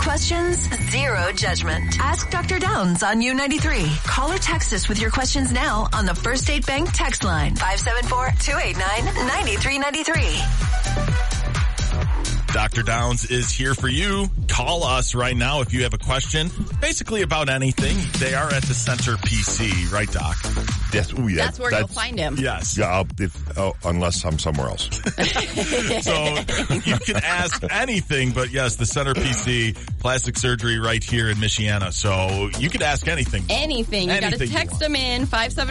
questions, zero judgment. Ask Dr. Downs on U93. Call or text us with your questions now on the First State Bank text line, 574-289-9393. Dr. Downs is here for you. Call us right now if you have a question, basically about anything. They are at the Center PC, right, Doc? That's where you'll find him. Yes. Yeah, unless I'm somewhere else. So you can ask anything, but yes, the Center PC, plastic surgery right here in Michiana. So you could ask anything. Anything. You got to text them in,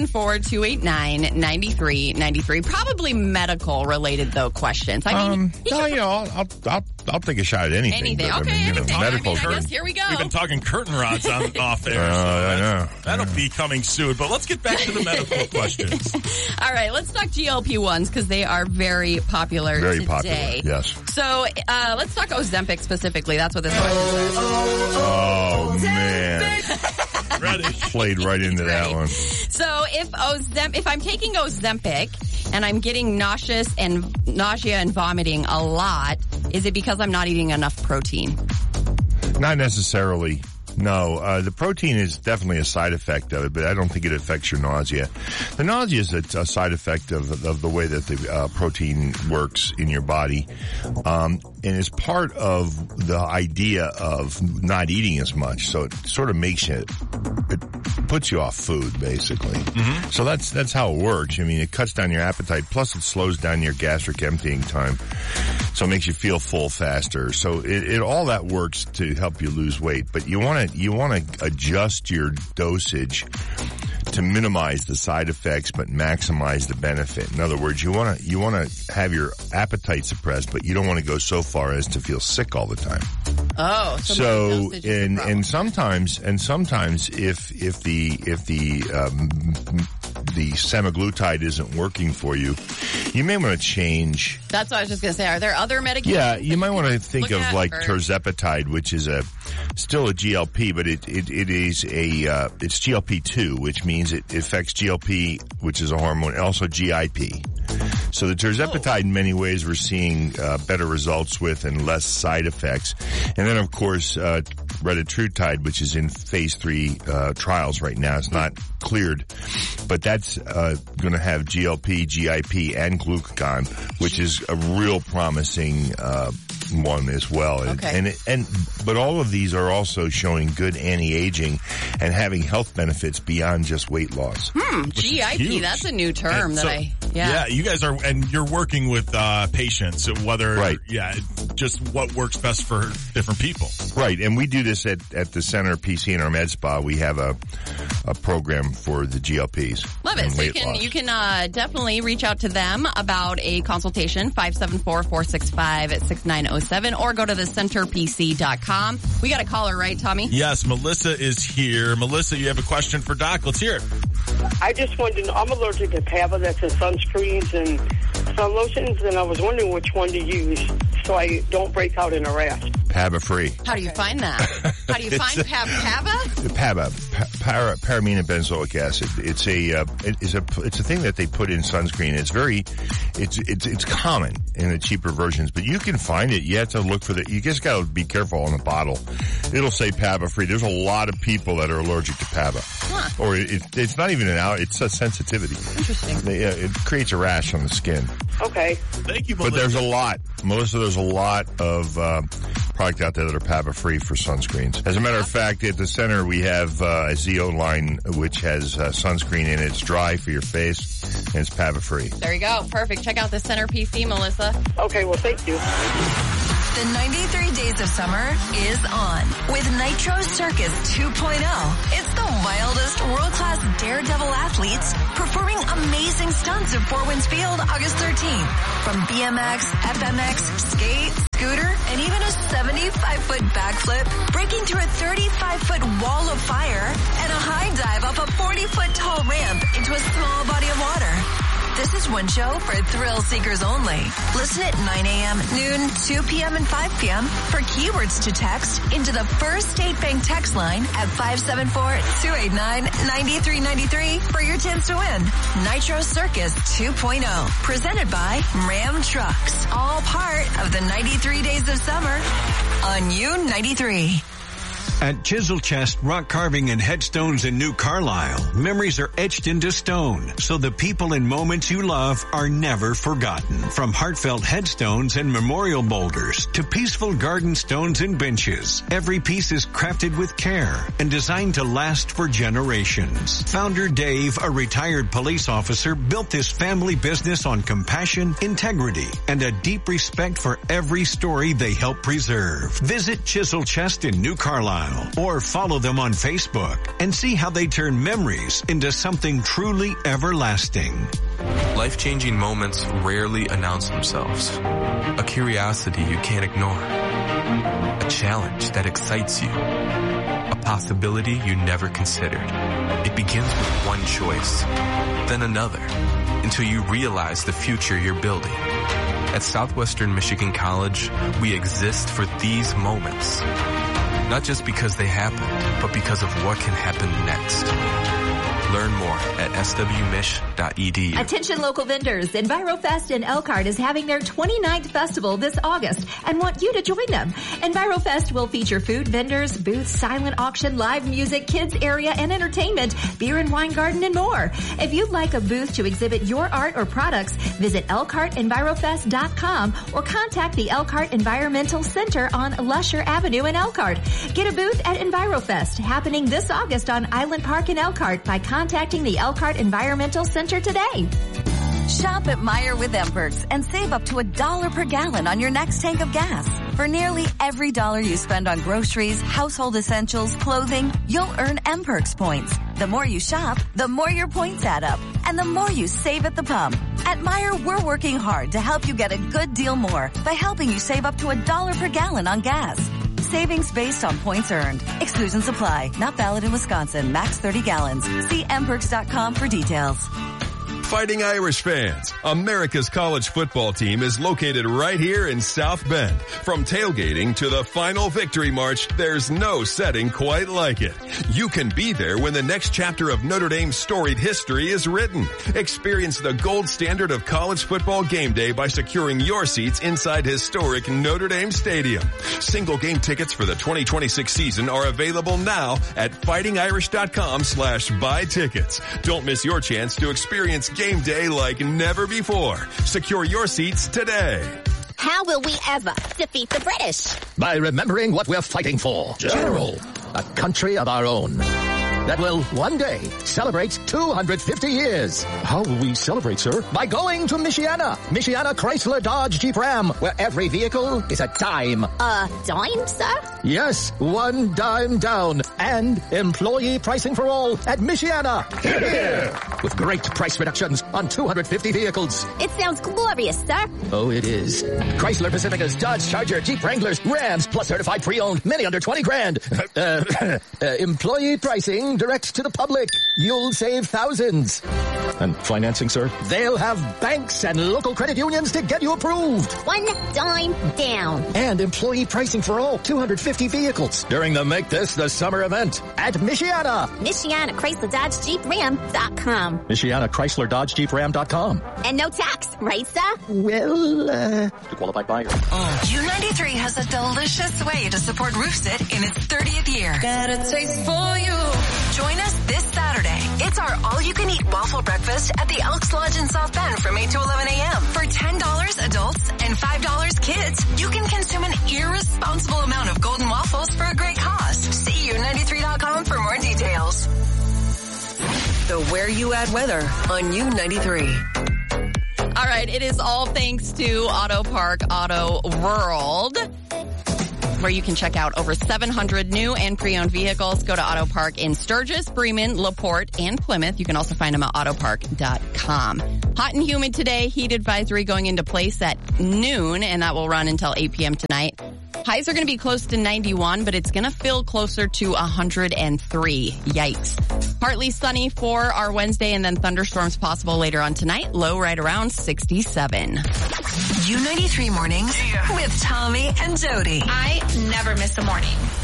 574-289-9393. Probably medical related, though, questions. I mean, I'll take a shot at anything. Anything. But, Okay, anything. Medical. I guess here we go. We've been talking curtain rods off air. I know. That'll be coming soon. But let's get back to the medical questions. All right, let's talk GLP-1s because they are very popular today. Very popular, yes. So let's talk Ozempic specifically. That's what this question says. Oh, man. Ready. Played right into that one. So if I'm taking Ozempic and I'm getting nausea and vomiting a lot, is it because I'm not eating enough protein? Not necessarily. No, the protein is definitely a side effect of it, but I don't think it affects your nausea. The nausea is a side effect of the way that the protein works in your body, and is part of the idea of not eating as much. So it sort of makes it puts you off food, basically. Mm-hmm. So that's how it works. I mean, it cuts down your appetite, plus it slows down your gastric emptying time. So it makes you feel full faster. So it all that works to help you lose weight, but you want to adjust your dosage to minimize the side effects but maximize the benefit. In other words, you want to have your appetite suppressed, but you don't want to go so far as to feel sick all the time. Oh, so and sometimes if the semaglutide isn't working for you, you may want to change. That's what I was just going to say. Are there other medications? Yeah, you might want to think of tirzepatide, which is still a GLP, but it's GLP-2, which means it affects GLP, which is a hormone, and also GIP. So the tirzepatide, in many ways, we're seeing better results with and less side effects. And then, of course, retatrutide, which is in phase 3 trials right now. It's not cleared, but that's going to have GLP, GIP, and glucagon, which is a real promising one as well. Okay. But all of these are also showing good anti-aging and having health benefits beyond just weight loss. GIP, that's a new term Yeah, you guys are, and you're working with patients, whether, just what works best for different people. Right, and we do this at the Center PC in our med spa. We have a program for the GLPs. Love it. So you can definitely reach out to them about a consultation, 574-465-6907, or go to thecenterpc.com. We got a caller, right, Tommy? Yes, Melissa is here. Melissa, you have a question for Doc. Let's hear it. I just wanted to know, I'm allergic to PAVA, that's in sunscreens and sun lotions, and I was wondering which one to use so I don't break out in a rash. PAVA free. How do you find that? How do you find PAVA? PAVA, paramina benzoic acid. It's a thing that they put in sunscreen. It's common in the cheaper versions, but you can find it. You have to look for you just gotta be careful on the bottle. It'll say PAVA free. There's a lot of people that are allergic to PAVA. Huh. Or it's not even it's a sensitivity. Interesting. It creates a rash on the skin. Okay. Thank you, Melissa. But there's a lot. Melissa, there's a lot of product out there that are PAVA free for sunscreens. As a matter of fact, at the center we have a ZO line which has sunscreen in it. It's dry for your face and it's PAVA free. There you go. Perfect. Check out the Center PC, Melissa. Okay, well, thank you. The 93 Days of Summer is on with Nitro Circus 2.0. It's the wildest world-class daredevil athletes performing amazing stunts at Four Winds Field August 13th. From BMX, FMX, skate, scooter, and even a 75-foot backflip, breaking through a 35-foot wall of fire, and a high dive off a 40-foot tall ramp into a small body of water. This is one show for thrill seekers only. Listen at 9 a.m., noon, 2 p.m., and 5 p.m. for keywords to text into the First State Bank text line at 574-289-9393 for your chance to win. Nitro Circus 2.0, presented by Ram Trucks. All part of the 93 Days of Summer. on U93. At Chisel Chest Rock Carving and Headstones in New Carlisle, memories are etched into stone, so the people and moments you love are never forgotten. From heartfelt headstones and memorial boulders to peaceful garden stones and benches, every piece is crafted with care and designed to last for generations. Founder Dave, a retired police officer, built this family business on compassion, integrity, and a deep respect for every story they help preserve. Visit Chisel Chest in New Carlisle, or follow them on Facebook and see how they turn memories into something truly everlasting. Life-changing moments rarely announce themselves. A curiosity you can't ignore. A challenge that excites you. A possibility you never considered. It begins with one choice, then another, until you realize the future you're building. At Southwestern Michigan College, we exist for these moments. Not just because they happened, but because of what can happen next. Learn more at swmich.edu. Attention local vendors. EnviroFest in Elkhart is having their 29th festival this August and want you to join them. EnviroFest will feature food vendors, booths, silent auction, live music, kids area and entertainment, beer and wine garden and more. If you'd like a booth to exhibit your art or products, visit ElkhartEnvirofest.com or contact the Elkhart Environmental Center on Lusher Avenue in Elkhart. Get a booth at EnviroFest happening this August on Island Park in Elkhart by contacting the Elkhart Environmental Center today. Shop at Meijer with M-Perks and save up to $1 per gallon on your next tank of gas. For nearly every dollar you spend on groceries, household essentials, clothing, you'll earn M-Perks points. The more you shop, the more your points add up, and the more you save at the pump. At Meijer, we're working hard to help you get a good deal more by helping you save up to $1 per gallon on gas. Savings based on points earned. Exclusions apply. Not valid in Wisconsin. Max 30 gallons. See mperks.com for details. Fighting Irish fans, America's college football team is located right here in South Bend. From tailgating to the final victory march, there's no setting quite like it. You can be there when the next chapter of Notre Dame's storied history is written. Experience the gold standard of college football game day by securing your seats inside historic Notre Dame Stadium. Single game tickets for the 2026 season are available now at fightingirish.com/buy tickets. Don't miss your chance to experience game day like never before. Secure your seats today. How will we ever defeat the British? By remembering what we're fighting for. General. A country of our own. That will one day celebrate 250 years. How will we celebrate, sir? By going to Michiana. Michiana Chrysler Dodge Jeep Ram, where every vehicle is a dime. A dime, sir? Yes, one dime down. And employee pricing for all at Michiana. Yeah. With great price reductions on 250 vehicles. It sounds glorious, sir. Oh, it is. Chrysler Pacificas, Dodge Charger, Jeep Wranglers, Rams, plus certified pre-owned, many under 20 grand. Employee pricing direct to the public. You'll save thousands. And financing, sir? They'll have banks and local credit unions to get you approved. One dime down. And employee pricing for all 250 vehicles during the Make This the Summer event at Michiana. Michiana Chrysler Dodge Jeep Ram.com. Michiana Chrysler Dodge Jeep Ram.com. And no tax, right, sir? Well, to qualified buyer. U93 has a delicious way to support Roofsit in its 30th year. Got a taste for you. Join us this Saturday. It's our all-you-can-eat waffle breakfast at the Elks Lodge in South Bend from 8 to 11 a.m. For $10 adults and $5 kids, you can consume an irresponsible amount of golden waffles for a great cost. See U93.com for more details. The Where You At weather on U93. All right, it is all thanks to Auto Park Auto World, where you can check out over 700 new and pre-owned vehicles. Go to Auto Park in Sturgis, Bremen, LaPorte, and Plymouth. You can also find them at autopark.com. Hot and humid today. Heat advisory going into place at noon, and that will run until 8 p.m. tonight. Highs are going to be close to 91, but it's going to feel closer to 103. Yikes. Partly sunny for our Wednesday, and then thunderstorms possible later on tonight. Low right around 67. U93 mornings with Tommy and Jody. I never miss a morning.